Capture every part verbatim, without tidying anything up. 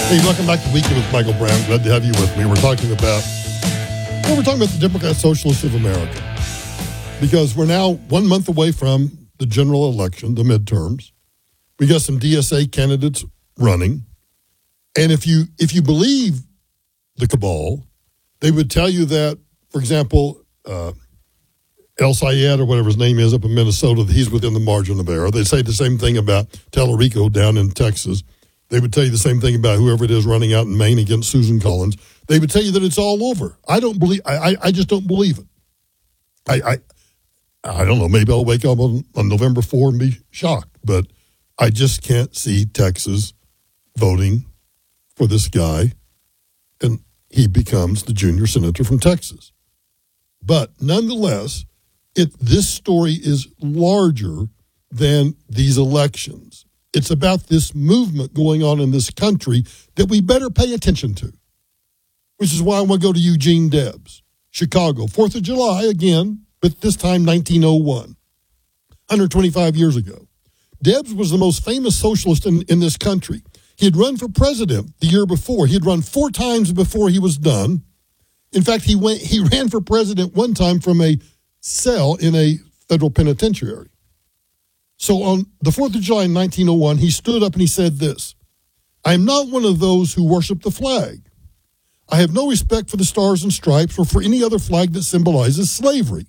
Hey, welcome back to Weekend with Michael Brown. Glad to have you with me. We're talking about well, we're talking about the Democrat Socialists of America, because we're now one month away from the general election, the midterms. We got some D S A candidates running, and if you if you believe the cabal, they would tell you that, for example, uh, El Sayed or whatever his name is up in Minnesota, he's within the margin of error. They say the same thing about Tallarico down in Texas. They would tell you the same thing about whoever it is running out in Maine against Susan Collins. They would tell you that it's all over. I don't believe. I, I, I just don't believe it. I, I I don't know. Maybe I'll wake up on, on November fourth and be shocked, but I just can't see Texas voting for this guy, and he becomes the junior senator from Texas. But nonetheless, it this story is larger than these elections. It's about this movement going on in this country that we better pay attention to, which is why I want to go to Eugene Debs, Chicago, fourth of July again, but this time nineteen oh one, one hundred twenty-five years ago. Debs was the most famous socialist in, in this country. He had run for president the year before. He had run four times before he was done. In fact, he went. He ran for president one time from a cell in a federal penitentiary. So on the fourth of July in nineteen oh one, he stood up and he said this: "I am not one of those who worship the flag. I have no respect for the stars and stripes or for any other flag that symbolizes slavery."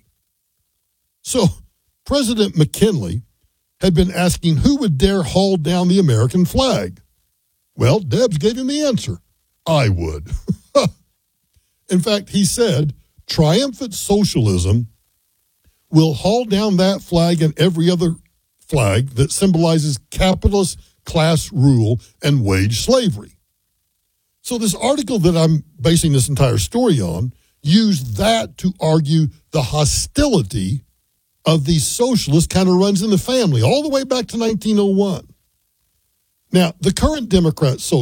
So President McKinley had been asking who would dare haul down the American flag. Well, Debs gave him the answer: "I would." In fact, he said, triumphant socialism will haul down that flag and every other flag that symbolizes capitalist class rule and wage slavery. So this article that I'm basing this entire story on used that to argue the hostility of these socialists kind of runs in the family all the way back to nineteen oh one. Now, the current Democrat socialists